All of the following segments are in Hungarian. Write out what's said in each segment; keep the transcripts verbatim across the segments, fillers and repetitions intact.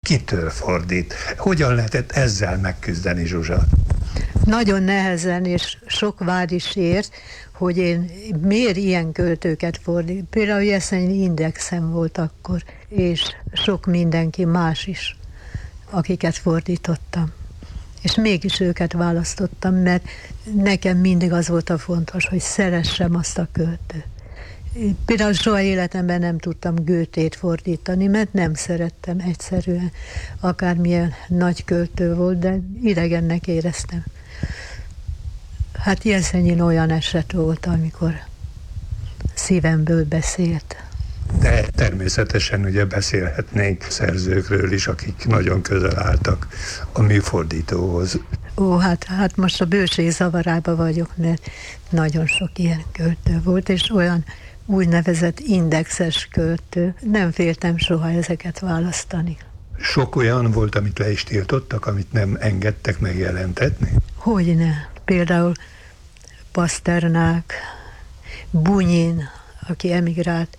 kitől fordít. Hogyan lehetett ezzel megküzdeni, Zsuzsa? Nagyon nehezen, és sok vád is ért, hogy én miért ilyen költőket fordít. Például Jeszenyi Indexem volt akkor, és sok mindenki más is, akiket fordítottam. És mégis őket választottam, mert nekem mindig az volt a fontos, hogy szeressem azt a költőt. Például soha életemben nem tudtam Goethét fordítani, mert nem szerettem egyszerűen, akármilyen nagy költő volt, de idegennek éreztem. Hát Jeszenyin olyan eset volt, amikor szívemből beszélt. De természetesen ugye beszélhetnénk szerzőkről is, akik nagyon közel álltak a műfordítóhoz. Ó, hát, hát most a bőség zavarába vagyok, mert nagyon sok ilyen költő volt, és olyan úgynevezett indexes költő. Nem féltem soha ezeket választani. Sok olyan volt, amit le is tiltottak, amit nem engedtek megjelentetni? Hogyne. Például Paszternák, Bunyin, aki emigrált,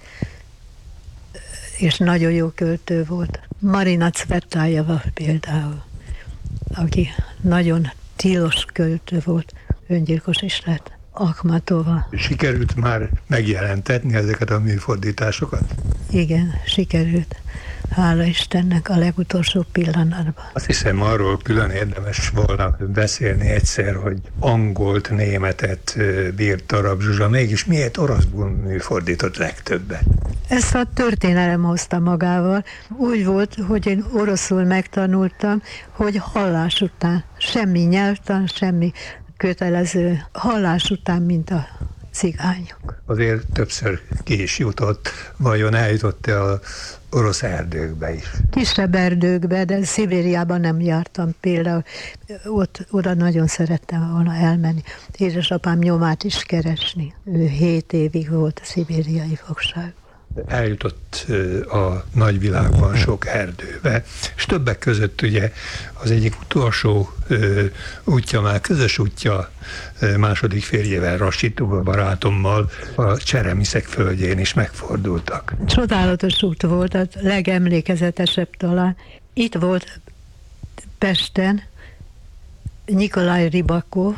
és nagyon jó költő volt. Marina Cvetajeva például, aki nagyon tilos költő volt, öngyilkos is lett. Akhmatova. Sikerült már megjelentetni ezeket a műfordításokat? Igen, sikerült. Hála Istennek a legutolsó pillanatban. Azt hiszem, arról külön érdemes volna beszélni egyszer, hogy angolt, németet bírt Darab Zsuzsa, mégis miért oroszul műfordított legtöbbet? Ezt a történelem hozta magával. Úgy volt, hogy én oroszul megtanultam, hogy hallás után, semmi nyelvtan, semmi kötelező, hallás után, mint a cigányok. Azért többször ki is jutott, vajon eljutott-e az orosz erdőkbe is? Kisebb erdőkbe, de Szibériában nem jártam például. Ott, oda nagyon szerettem volna elmenni. Édesapám nyomát is keresni. Ő hét évig volt a szibériai fogságban. Eljutott a nagyvilágban sok erdőbe, és többek között ugye az egyik utolsó útja, már közös útja második férjével, Rassitova barátommal a Cseremiszek földjén is megfordultak. Csodálatos út volt, a legemlékezetesebb talán. Itt volt Pesten Nikolaj Ribakov,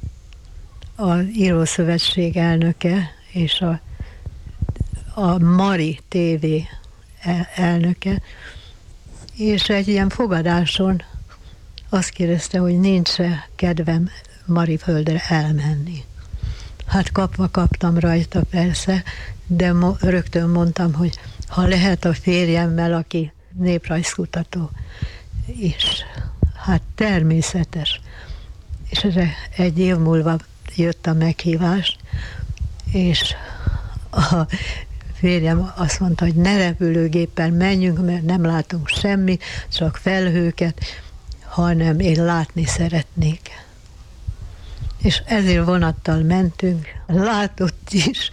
az Írószövetség elnöke, és a a Mari té vé elnöke, és egy ilyen fogadáson azt kérdezte, hogy nincs-e kedvem Mariföldre elmenni. Hát kapva kaptam rajta persze, de mo- rögtön mondtam, hogy ha lehet a férjemmel, aki néprajzkutató is. Hát természetes. És erre egy év múlva jött a meghívás, és a férjem azt mondta, hogy ne repülőgéppel menjünk, mert nem látunk semmi, csak felhőket, hanem én látni szeretnék. És ezért vonattal mentünk, látott is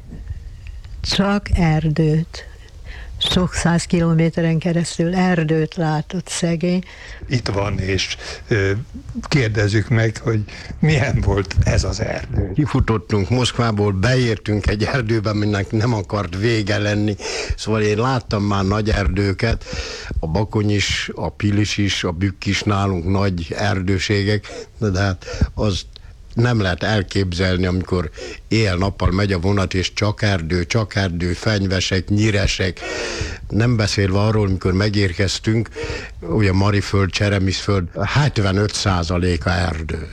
csak erdőt. Sok száz kilométeren keresztül erdőt látott szegény. Itt van, és ö, kérdezzük meg, hogy milyen volt ez az erdő. Kifutottunk Moszkvából, beértünk egy erdőbe, aminek nem akart vége lenni. Szóval én láttam már nagy erdőket, a Bakony is, a Pilis is, a Bükk is nálunk nagy erdőségek, de hát az nem lehet elképzelni, amikor éjjel-nappal megy a vonat, és csak erdő, csak erdő, fenyvesek, nyiresek. Nem beszélve arról, amikor megérkeztünk, ugye Mariföld, Cseremiszföld, hetvenöt százaléka erdő.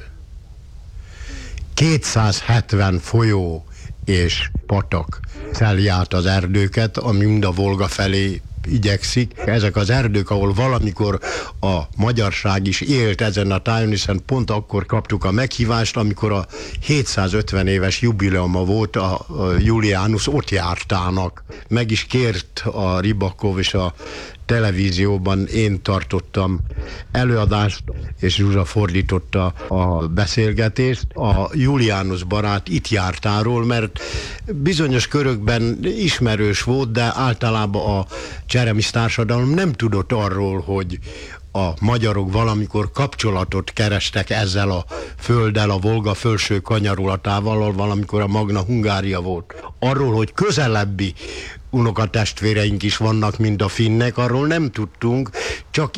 kétszázhetven folyó és patak szeli át az erdőket, ami mind a Volga felé igyekszik. Ezek az erdők, ahol valamikor a magyarság is élt ezen a tájon, hiszen pont akkor kaptuk a meghívást, amikor a hétszázötven éves jubileuma volt a, a Julianus ott jártának. Meg is kért a Ribakov, és a televízióban én tartottam előadást, és Zsuzsa fordította a beszélgetést. A Julianus barát itt jártáról, mert bizonyos körökben ismerős volt, de általában a Cseremisz társadalom nem tudott arról, hogy a magyarok valamikor kapcsolatot kerestek ezzel a földdel, a Volga felső kanyarulatával, valamikor a Magna Hungária volt. Arról, hogy közelebbi unokatestvéreink is vannak, mint a finnek, arról nem tudtunk, csak